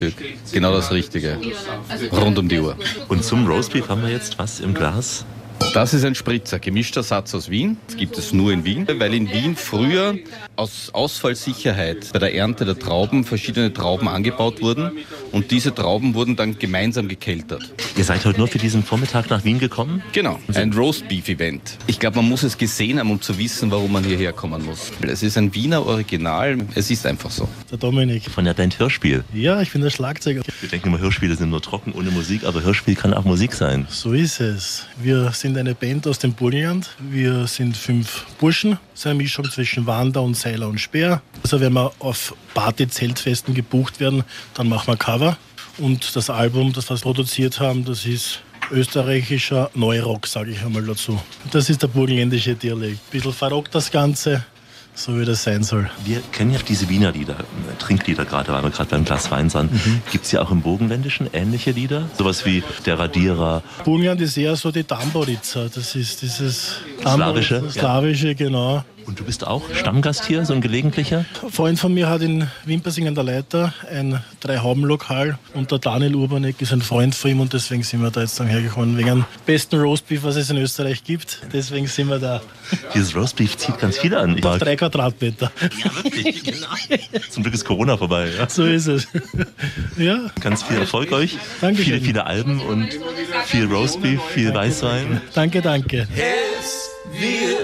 Genau das Richtige. Rund um die Uhr. Und zum Roastbeef haben wir jetzt was im Glas? Das ist ein Spritzer, gemischter Satz aus Wien. Das gibt es nur in Wien, weil in Wien früher aus Ausfallsicherheit bei der Ernte der Trauben verschiedene Trauben angebaut wurden und diese Trauben wurden dann gemeinsam gekeltert. Ihr seid heute nur für diesen Vormittag nach Wien gekommen? Genau, ein Roastbeef-Event. Ich glaube, man muss es gesehen haben, um zu wissen, warum man hierher kommen muss. Es ist ein Wiener Original, es ist einfach so. Der Dominik. Von der Band Hörspiel. Ja, ich bin der Schlagzeuger. Wir denken immer, Hörspiele sind nur trocken, ohne Musik, aber Hörspiel kann auch Musik sein. So ist es. Wir sind eine Band aus dem Burgenland. Wir sind 5 Burschen. Das ist eine Mischung zwischen Wander und Seiler und Speer. Also wenn wir auf Party-Zeltfesten gebucht werden, dann machen wir Cover. Und das Album, das wir produziert haben, das ist österreichischer Neurock, sage ich einmal dazu. Das ist der burgenländische Dialekt. Ein bisschen verrockt das Ganze, so wie das sein soll. Wir kennen ja diese Wiener Lieder, Trinklieder gerade, weil wir gerade beim Glas Wein sind. Gibt es ja auch im Burgenländischen ähnliche Lieder? Sowas wie der Radierer. Burgenland ist eher so die Tamborica, das ist dieses Slawische, ja. Genau. Und du bist auch Stammgast hier, so ein gelegentlicher? Ein Freund von mir hat in Wimpersing an der Leiter ein 3-Hauben-Lokal und der Daniel Urbanek ist ein Freund von ihm und deswegen sind wir da jetzt dann hergekommen, wegen dem besten Roastbeef, was es in Österreich gibt. Deswegen sind wir da. Dieses Roastbeef zieht ganz viele an. 3 Quadratmeter. Ja, wirklich, genau. Zum Glück ist Corona vorbei. Ja. So ist es. Ja. Ganz viel Erfolg euch. Dankeschön. Viele Alben und viel Roastbeef, viel Weißwein. Danke. Es wird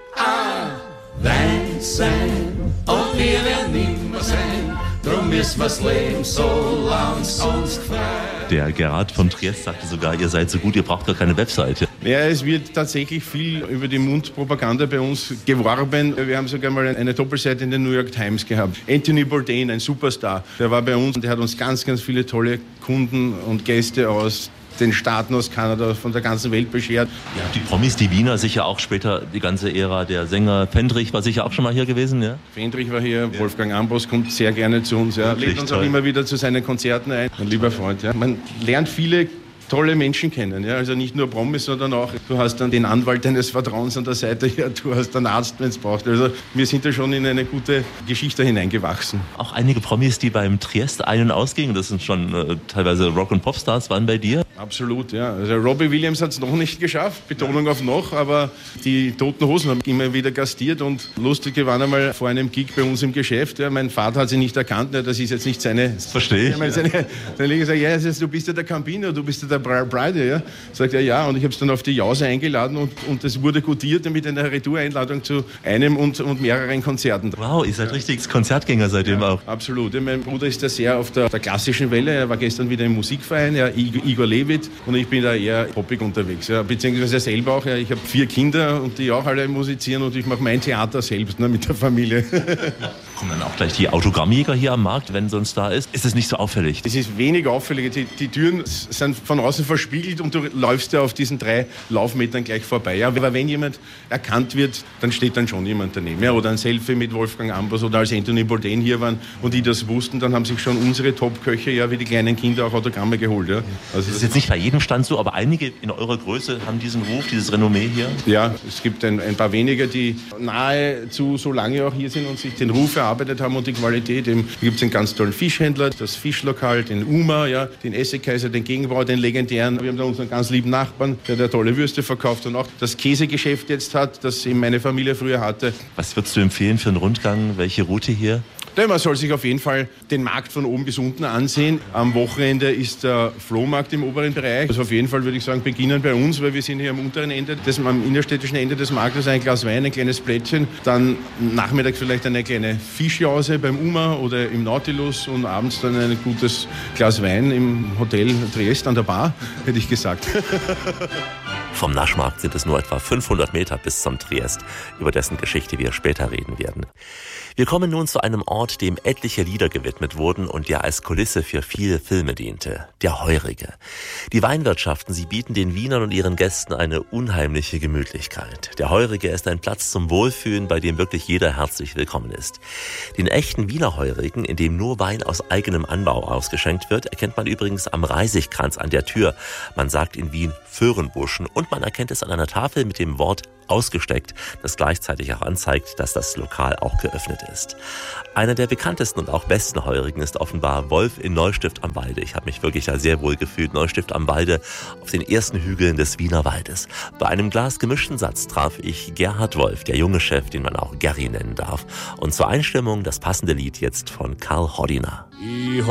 Wein sein und wir werden nimmer sein, drum müssen wir's leben, solang's uns gefällt. Der Gerhard von Triest sagte sogar, ihr seid so gut, ihr braucht gar keine Webseite. Ja, es wird tatsächlich viel über die Mundpropaganda bei uns geworben. Wir haben sogar mal eine Doppelseite in den New York Times gehabt. Anthony Bourdain, ein Superstar, der war bei uns und der hat uns ganz, ganz viele tolle Kunden und Gäste aus den Staaten, aus Kanada, von der ganzen Welt beschert. Ja, die Promis, die Wiener, sicher auch später die ganze Ära. Der Sänger Fendrich war sicher auch schon mal hier gewesen, ja? Fendrich war hier, ja. Wolfgang Ambros kommt sehr gerne zu uns. Ja. Lädt uns auch immer wieder zu seinen Konzerten ein. Ein lieber Freund. Ja. Man lernt viele tolle Menschen kennen, ja, also nicht nur Promis, sondern auch, du hast dann den Anwalt deines Vertrauens an der Seite, ja, du hast einen Arzt, wenn es braucht. Also wir sind da schon in eine gute Geschichte hineingewachsen. Auch einige Promis, die beim Triest ein- und ausgingen, das sind schon teilweise Rock- und Popstars, waren bei dir? Absolut, ja. Also Robbie Williams hat es noch nicht geschafft, Betonung auf noch, aber die Toten Hosen haben immer wieder gastiert und lustig, wir waren einmal vor einem Gig bei uns im Geschäft, ja, mein Vater hat sie nicht erkannt, ja, das ist jetzt nicht seine... Verstehe ich. Dann lege ich gesagt, ja, du bist ja der Campino, du bist ja der Bride, ja. Sagt er, ja, und ich habe es dann auf die Jause eingeladen und es wurde gutiert mit einer Retour-Einladung zu einem und mehreren Konzerten. Wow, ihr seid richtig Konzertgänger seitdem ja, auch. Absolut. Ja, mein Bruder ist da sehr auf der klassischen Welle, er war gestern wieder im Musikverein, ja, Igor Levit, und ich bin da eher poppig unterwegs, ja, beziehungsweise selber auch, ja, ich habe 4 Kinder und die auch alle musizieren und ich mache mein Theater selbst, ne, mit der Familie. Kommen dann auch gleich die Autogrammjäger hier am Markt, wenn sonst da ist? Ist es nicht so auffällig? Es ist wenig auffällig. Die Türen sind von außen verspiegelt und du läufst ja auf diesen 3 Laufmetern gleich vorbei. Ja, aber wenn jemand erkannt wird, dann steht dann schon jemand daneben. Ja, oder ein Selfie mit Wolfgang Ambros oder als Anthony Bourdain hier waren und die das wussten, dann haben sich schon unsere Top-Köche, ja, wie die kleinen Kinder, auch Autogramme geholt. Ja. Also das ist jetzt nicht bei jedem Stand so, aber einige in eurer Größe haben diesen Ruf, dieses Renommee hier? Ja, es gibt ein paar wenige, die nahezu so lange auch hier sind und sich den Ruf erarbeitet haben und die Qualität. Hier gibt es einen ganz tollen Fischhändler, das Fischlokal, den Uma, ja, den Essigkaiser, den Gegenbauer, den legendären. Wir haben da unseren ganz lieben Nachbarn, der tolle Würste verkauft und auch das Käsegeschäft jetzt hat, das eben meine Familie früher hatte. Was würdest du empfehlen für einen Rundgang? Welche Route hier? Man soll sich auf jeden Fall den Markt von oben bis unten ansehen. Am Wochenende ist der Flohmarkt im oberen Bereich. Also auf jeden Fall würde ich sagen, beginnen bei uns, weil wir sind hier am unteren Ende, am innerstädtischen Ende des Marktes, ein Glas Wein, ein kleines Plättchen. Dann nachmittags vielleicht eine kleine Fischjause beim Uma oder im Nautilus und abends dann ein gutes Glas Wein im Hotel Triest an der Bar, hätte ich gesagt. Vom Naschmarkt sind es nur etwa 500 Meter bis zum Triest, über dessen Geschichte wir später reden werden. Wir kommen nun zu einem Ort, dem etliche Lieder gewidmet wurden und der als Kulisse für viele Filme diente, der Heurige. Die Weinwirtschaften, sie bieten den Wienern und ihren Gästen eine unheimliche Gemütlichkeit. Der Heurige ist ein Platz zum Wohlfühlen, bei dem wirklich jeder herzlich willkommen ist. Den echten Wiener Heurigen, in dem nur Wein aus eigenem Anbau ausgeschenkt wird, erkennt man übrigens am Reisigkranz an der Tür. Man sagt in Wien Föhrenbuschen und man erkennt es an einer Tafel mit dem Wort ausgesteckt, das gleichzeitig auch anzeigt, dass das Lokal auch geöffnet ist. Einer der bekanntesten und auch besten Heurigen ist offenbar Wolf in Neustift am Walde. Ich habe mich wirklich da sehr wohl gefühlt. Neustift am Walde auf den ersten Hügeln des Wiener Waldes. Bei einem Glas gemischten Satz traf ich Gerhard Wolf, der junge Chef, den man auch Gerry nennen darf. Und zur Einstimmung das passende Lied jetzt von Karl Hodiner.